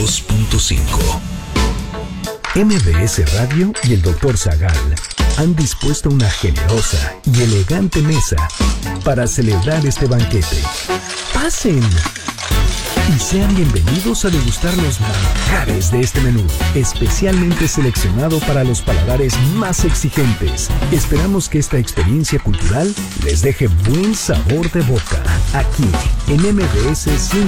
92.5. MBS Radio y el Dr. Zagal han dispuesto una generosa y elegante mesa para celebrar este banquete. ¡Pasen! Y sean bienvenidos a degustar los manjares de este menú, especialmente seleccionado para los paladares más exigentes. Esperamos que esta experiencia cultural les deje buen sabor de boca, aquí en MBS 100.